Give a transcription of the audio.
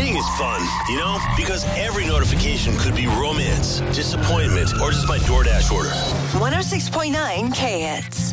Dating is fun, you know, because every notification could be romance, disappointment, or just my DoorDash order. 106.9 K-Hits.